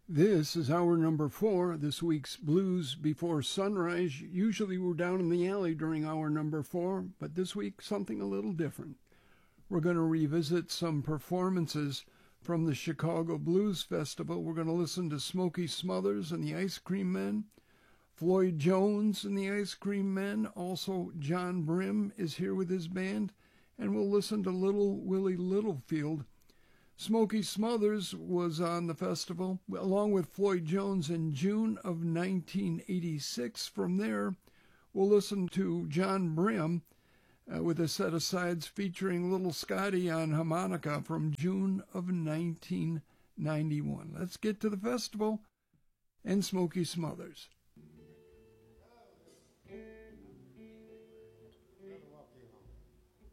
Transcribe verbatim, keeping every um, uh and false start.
This is hour number four, this week's Blues Before Sunrise. Usually we're down in the alley during hour number four, but this week something a little different. We're going to revisit some performances from the Chicago Blues Festival. We're going to listen to Smokey Smothers and the Ice Cream Men, Floyd Jones and the Ice Cream Men. Also, John Brim is here with his band, and we'll listen to Little Willie Littlefield. Smokey Smothers was on the festival along with Floyd Jones in June of nineteen eighty-six. From there, we'll listen to John Brim uh, with a set of sides featuring Little Scotty on harmonica from June of nineteen ninety-one. Let's get to the festival and Smokey Smothers.